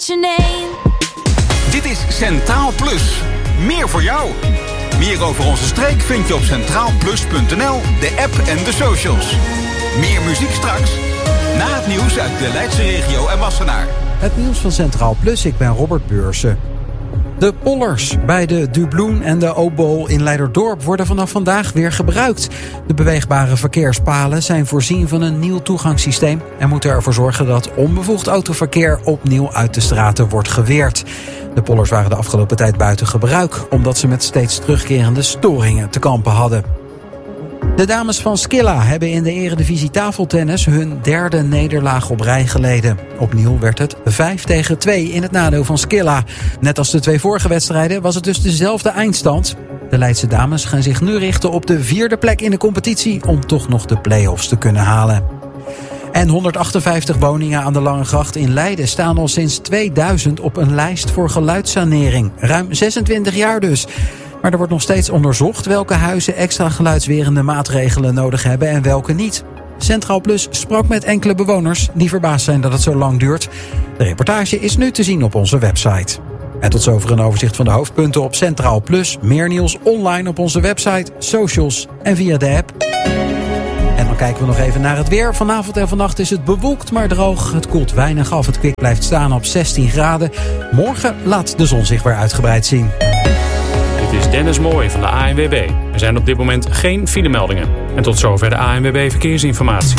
your name. Dit is Centraal Plus. Meer voor jou. Meer over onze streek vind je op centraalplus.nl, de app en de socials. Meer muziek straks. Na het nieuws uit de Leidse regio en Wassenaar. Het nieuws van Centraal Plus, ik ben Robert Beursen. De pollers bij de Dubloen en de Obool in Leiderdorp worden vanaf vandaag weer gebruikt. De beweegbare verkeerspalen zijn voorzien van een nieuw toegangssysteem en moeten ervoor zorgen dat onbevoegd autoverkeer opnieuw uit de straten wordt geweerd. De pollers waren de afgelopen tijd buiten gebruik, omdat ze met steeds terugkerende storingen te kampen hadden. De dames van Skilla hebben in de Eredivisie tafeltennis hun derde nederlaag op rij geleden. Opnieuw werd het 5-2 in het nadeel van Skilla. Net als de twee vorige wedstrijden was het dus dezelfde eindstand. De Leidse dames gaan zich nu richten op de 4e plek in de competitie om toch nog de play-offs te kunnen halen. En 158 woningen aan de Langegracht in Leiden staan al sinds 2000 op een lijst voor geluidssanering. Ruim 26 jaar dus. Maar er wordt nog steeds onderzocht welke huizen extra geluidswerende maatregelen nodig hebben en welke niet. Centraal Plus sprak met enkele bewoners die verbaasd zijn dat het zo lang duurt. De reportage is nu te zien op onze website. En tot zover een overzicht van de hoofdpunten op Centraal Plus. Meer nieuws online op onze website, socials en via de app. En dan kijken we nog even naar het weer. Vanavond en vannacht is het bewolkt, maar droog. Het koelt weinig af. Het kwik blijft staan op 16 graden. Morgen laat de zon zich weer uitgebreid zien. Dit is Dennis Mooij van de ANWB. Er zijn op dit moment geen filemeldingen. En tot zover de ANWB Verkeersinformatie.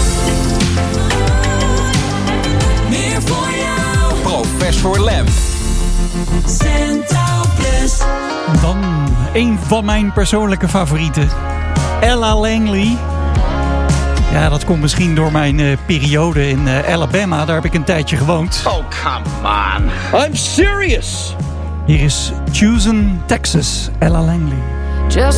Meer voor jou. Professor Lamp. Centraal Plus. Dan een van mijn persoonlijke favorieten. Ella Langley. Ja, dat komt misschien door mijn periode in Alabama. Daar heb ik een tijdje gewoond. Oh, come on. I'm serious. Hier is Choosing Texas, Ella Langley. Just